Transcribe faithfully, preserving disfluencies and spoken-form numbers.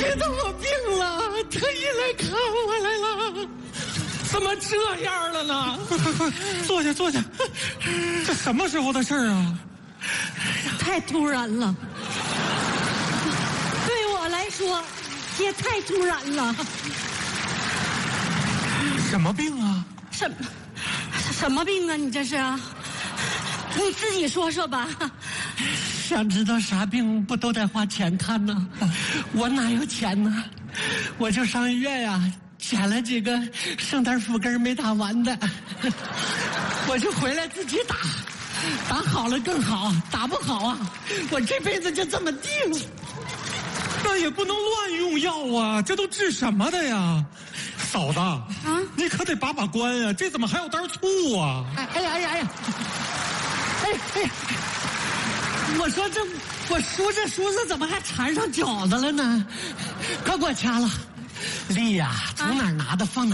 知道我病了，特意来看我来了。怎么这样了呢？ 快快快，坐下坐下。这什么时候的事儿啊？ 太突然了，对我来说也太突然了。 什么病啊？ 什么什么病啊？你这是？你自己说说吧。 想知道啥病不都得花钱看呢？我哪有钱呢？我就上医院呀、啊，捡了几个圣诞树根没打完的，我就回来自己打，打好了更好，打不好啊，我这辈子就这么定。 那也不能乱用药啊，这都治什么的呀？嫂子啊，你可得把把关啊，这怎么还有单醋啊？ 哎哎呀哎呀哎呀！哎哎，我说这我梳这梳子怎么还缠上饺子了呢？快给我掐了！丽呀，从哪儿拿的放哪儿。